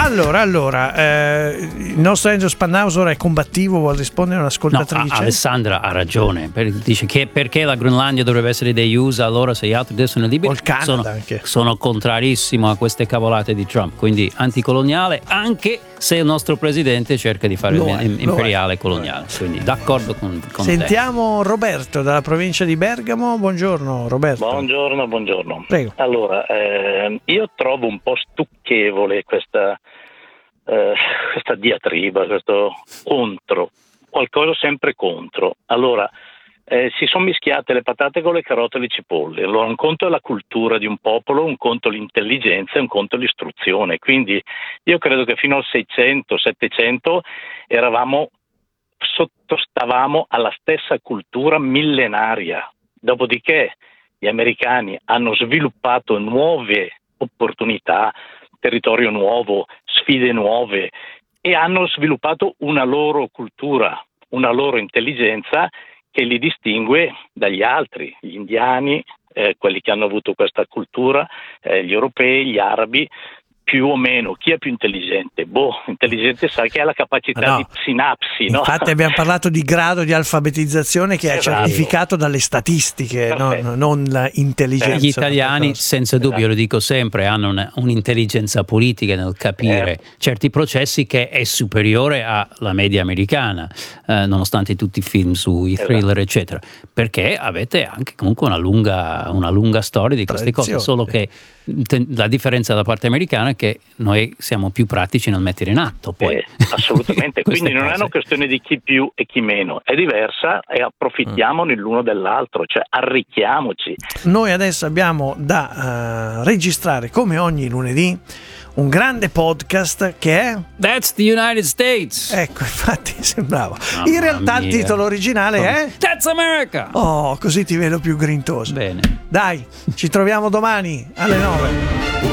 Allora, il nostro Enzo Spannauser è combattivo, vuol rispondere a un'ascoltatrice? No, Alessandra ha ragione, dice che perché la Groenlandia dovrebbe essere degli USA, allora se gli altri adesso sono liberi. O il Canada anche. Sono contrarissimo a queste cavolate di Trump, quindi anticoloniale, anche se il nostro presidente cerca di fare imperiale coloniale, quindi d'accordo con Sentiamo te. Roberto dalla provincia di Bergamo. Buongiorno Roberto. Buongiorno. Prego. Allora, io trovo un po' stucchevole questa diatriba, questo contro, qualcosa sempre contro. Allora, si sono mischiate le patate con le carote e le cipolle. Allora, un conto è la cultura di un popolo, un conto l'intelligenza e un conto l'istruzione. Quindi io credo che fino al 600-700 stavamo alla stessa cultura millenaria. Dopodiché gli americani hanno sviluppato nuove opportunità, territorio nuovo, sfide nuove, e hanno sviluppato una loro cultura, una loro intelligenza che li distingue dagli altri, gli indiani, quelli che hanno avuto questa cultura, gli europei, gli arabi, più o meno. Chi è più intelligente? Intelligente sa che ha la capacità di sinapsi. Infatti abbiamo parlato di grado di alfabetizzazione che è certificato dalle statistiche, non l'intelligenza. Gli italiani, senza dubbio, lo dico sempre, hanno un'intelligenza politica nel capire certi processi che è superiore alla media americana, nonostante tutti i film sui thriller, eccetera, perché avete anche comunque una lunga storia di queste cose, solo che la differenza da parte americana è che noi siamo più pratici nel mettere in atto. Poi. Assolutamente, quindi non è una questione di chi più e chi meno, è diversa e approfittiamo l'uno dell'altro, cioè arricchiamoci. Noi adesso abbiamo da registrare, come ogni lunedì, un grande podcast che è That's the United States. Ecco, infatti sembrava. In realtà il titolo originale è That's America. Oh, così ti vedo più grintoso. Bene. Dai, ci troviamo domani alle 9.